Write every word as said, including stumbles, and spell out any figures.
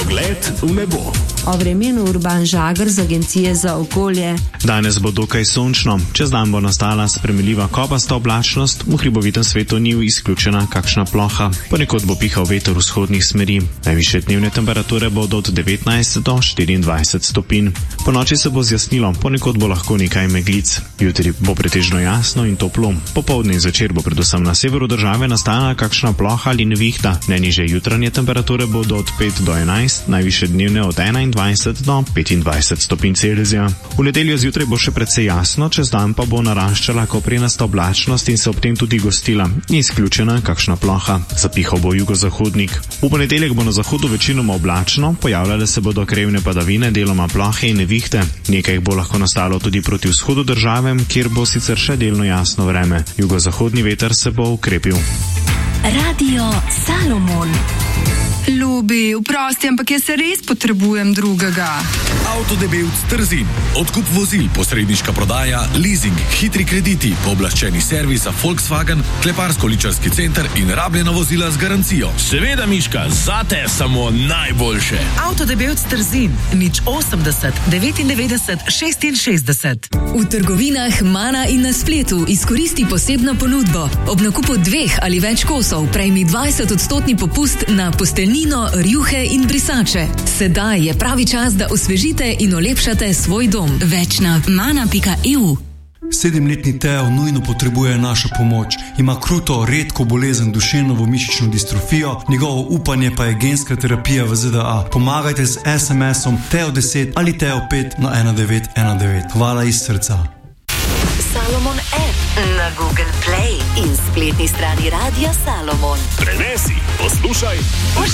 Pogled v nebo. O vremenu Urban Žagar z Agencije za okolje. Danes bo dokaj sončno, čez dan bo nastala spremljiva kopasta oblačnost, v hribovitem svetu ni izključena kakšna ploha. Ponekod bo pihal veter vzhodnih smeri. Najvišje dnevne temperature bodo od devetnajst do štiriindvajset stopinj. Po noči se bo zjasnilo, ponekod bo lahko nekaj meglic. Jutri bo pretežno jasno in toplo. Popoldne in zvečer bo predvsem na severu države nastala kakšna ploha ali nevihta. Najnižje jutranje temperature bodo od pet do enajst, najvišje dnevne od enaindvajset do petindvajset stopinj Celzija. V nedeljo zjutraj bo še precej jasno, čez dan pa bo naraščala koprenasta oblačnost in se ob tem tudi gostila. Ni izključena kakšna ploha. Zapihal bo jugozahodnik. V ponedeljek bo na zahodu večinoma oblačno, pojavljale se bodo krajevne padavine, deloma plohe in nevihte. Nekaj bo lahko nastalo tudi proti vzhodu države, kjer bo sicer še delno jasno vreme. Jugozahodni veter se bo ukrepil. Radio Salomon. Ljubi, vprosti, ampak jaz se res potrebujem drugega. Avtodebevc Trzin. Odkup vozil, posredniška prodaja, leasing, hitri krediti, pooblaščeni servis za Volkswagen, kleparsko-ličarski center in rabljena vozila z garancijo. Seveda, Miška, zate samo najboljše. Avtodebevc Trzin, nič osemdeset, devetindevetdeset, šestinšestdeset. V trgovinah Mana in na spletu izkoristi posebno ponudbo. Ob nakupu dveh ali več kosov prejmi dvajset odstotni popust na posteljnino, rjuhe in brisače. Sedaj je pravi čas, da osvežite in olepšate svoj dom. Več na mana pika e u. Sedemletni Teo nujno potrebuje našo pomoč. Ima kruto, redko bolezen duševno mišično distrofijo, njegovo upanje pa je genska terapija v Z D A. Pomagajte z es em esom Teo deset ali Teo pet na ena devet ena devet. Hvala iz srca. Salomon app na Google Play in spletni strani Radia Salomon. Prenesi, poslušaj,